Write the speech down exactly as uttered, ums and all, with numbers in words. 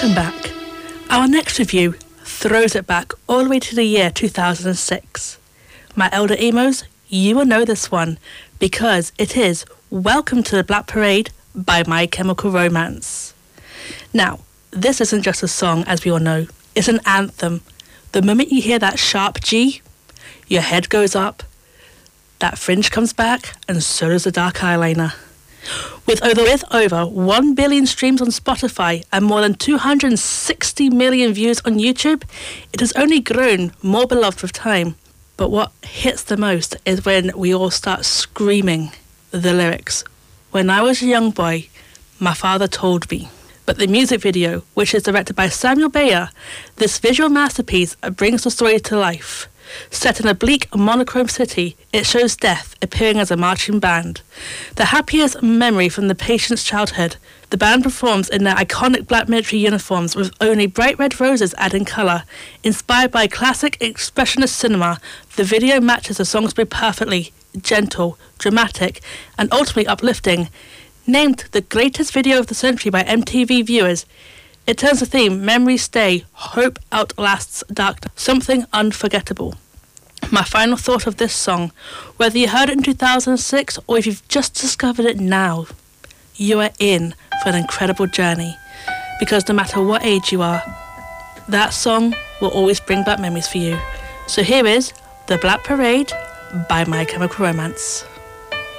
Welcome back. Our next review throws it back all the way to the year two thousand six. My elder emos, you will know this one because it is Welcome to the Black Parade by My Chemical Romance. Now, this isn't just a song, as we all know. It's an anthem. The moment you hear that sharp G, your head goes up, that fringe comes back, and so does the dark eyeliner. With over, with over one billion streams on Spotify and more than two hundred sixty million views on YouTube, it has only grown more beloved with time. But what hits the most is when we all start screaming the lyrics. When I was a young boy, my father told me. But the music video, which is directed by Samuel Bayer, this visual masterpiece brings the story to life. Set in a bleak, monochrome city, it shows death appearing as a marching band. The happiest memory from the patient's childhood, the band performs in their iconic black military uniforms with only bright red roses adding colour. Inspired by classic expressionist cinema, the video matches the song's mood perfectly, gentle, dramatic, and ultimately uplifting. Named the greatest video of the century by M T V viewers, it turns the theme, memories stay, hope outlasts darkness, something unforgettable. My final thought of this song, whether you heard it in two thousand six or if you've just discovered it now, you are in for an incredible journey. Because no matter what age you are, that song will always bring back memories for you. So here is The Black Parade by My Chemical Romance.